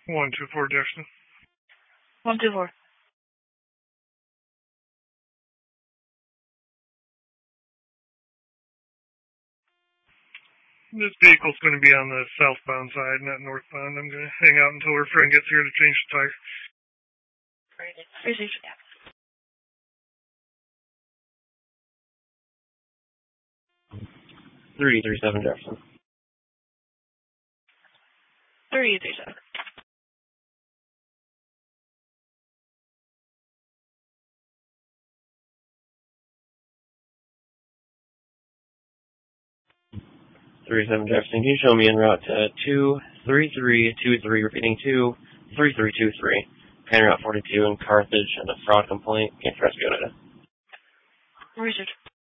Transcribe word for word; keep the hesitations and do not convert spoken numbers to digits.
one two four Jefferson. one two four. This vehicle's going to be on the southbound side, not northbound. I'm going to hang out until our friend gets here to change the tire. Received. three three seven Jefferson. three three seven. three seven Jefferson, can you show me en route to two three three two three, repeating two three three two three, County Route forty-two in Carthage, and a fraud complaint against Rescue United. Received.